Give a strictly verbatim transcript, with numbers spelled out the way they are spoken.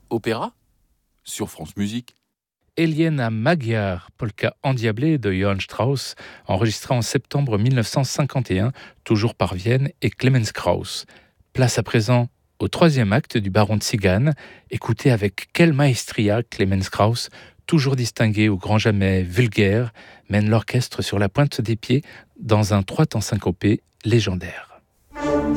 Opéra sur France Musique. Elena Magyar, polka endiablée de Johann Strauss, enregistrée en septembre mille neuf cent cinquante et un, toujours par Vienne et Clemens Krauss. Place à présent au troisième acte du Baron de Tzigane. Écoutez avec quelle maestria Clemens Krauss, toujours distingué au grand jamais vulgaire, mène l'orchestre sur la pointe des pieds dans un trois temps syncopé légendaire.